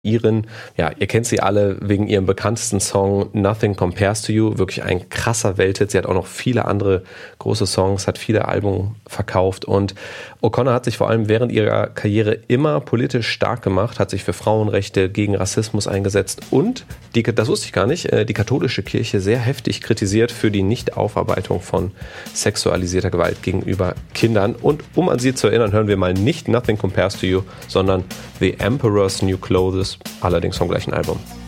Irin, ja, ihr kennt sie alle wegen ihrem bekanntesten Song Nothing Compares to You, wirklich ein krasser Welthit. Sie hat auch noch viele andere große Songs, hat viele Alben verkauft und O'Connor hat sich vor allem während ihrer Karriere immer politisch stark gemacht, hat sich für Frauenrechte, gegen Rassismus eingesetzt und, das wusste ich gar nicht, die katholische Kirche sehr heftig kritisiert für die Nichtaufarbeitung von sexualisierter Gewalt gegenüber Kindern. Und um an sie zu erinnern, hören wir mal nicht Nothing Compares to You, sondern The Emperor's New Clothes, allerdings vom gleichen Album.